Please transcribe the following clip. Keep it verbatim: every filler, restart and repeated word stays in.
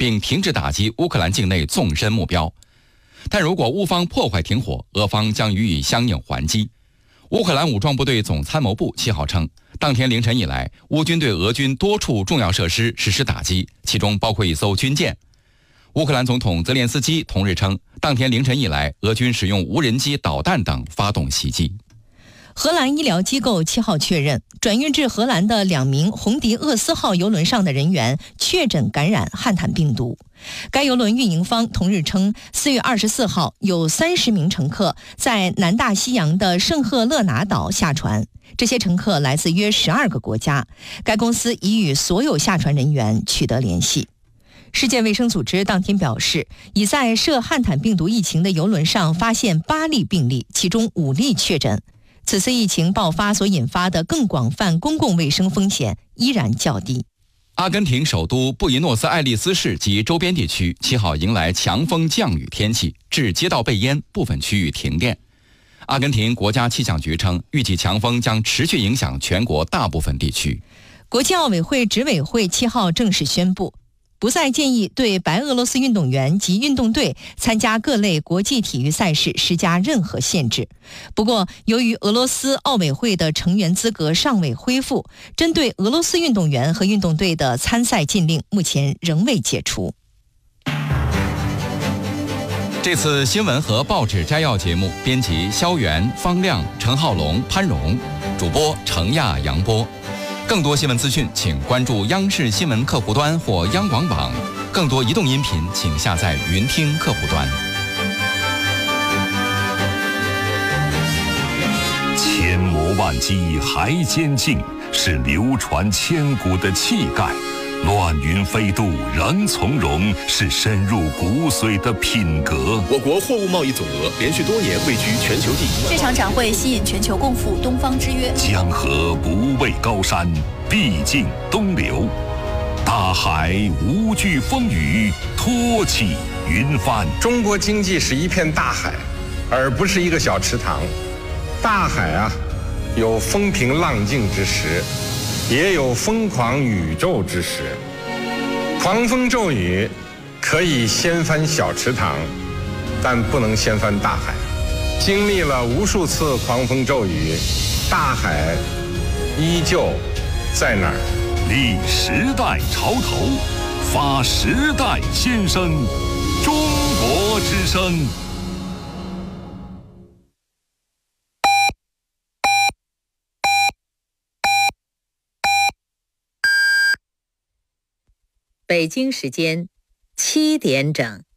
并停止打击乌克兰境内纵深目标。但如果乌方破坏停火，俄方将予以相应还击。乌克兰武装部队总参谋部七号称，当天凌晨以来，乌军对俄军多处重要设施实施打击，其中包括一艘军舰。乌克兰总统泽连斯基同日称，当天凌晨以来，俄军使用无人机、导弹等发动袭击。 荷兰医疗机构七号确认，转运至荷兰的两名红迪厄斯号邮轮上的人员确诊感染汉坦病毒。该邮轮运营方同日称，四月二十四号有三十名乘客在南大西洋的圣赫勒拿岛下船，这些乘客来自约十二个国家。该公司已与所有下船人员取得联系。世界卫生组织当天表示，已在涉汉坦病毒疫情的邮轮上发现八例病例，其中五例确诊。此次疫情爆发所引发的更广泛公共卫生风险依然较低。 阿根廷首都布宜诺斯艾利斯市及周边地区七号迎来强风降雨天气，致街道被淹，部分区域停电。阿根廷国家气象局称，预计强风将持续影响全国大部分地区。 国际奥委会执委会七号正式宣布，不再建议对白俄罗斯运动员及运动队参加各类国际体育赛事施加任何限制。不过，由于俄罗斯奥委会的成员资格尚未恢复，针对俄罗斯运动员和运动队的参赛禁令目前仍未解除。 这次新闻和报纸摘要节目编辑肖元、方亮、陈浩龙、潘荣，主播程亚、杨波。更多新闻资讯，请关注央视新闻客户端或央广网。更多移动音频，请下载云听客户端。 千磨万击还坚劲，是流传千古的气概；乱云飞渡仍从容，是深入骨髓的品格。 我国货物贸易总额连续多年位居全球第一。 这场展会吸引全球共赴东方之约。 江河不畏高山，毕竟东流；大海无惧风雨，托起云帆。 中国经济是一片大海，而不是一个小池塘。大海啊，有风平浪静之时，也有疯狂宇宙之时。狂风骤雨可以掀翻小池塘，但不能掀翻大海。经历了无数次狂风骤雨，大海依旧在哪儿？ 立时代潮头，发时代先声，中国之声。 北京时间七点整。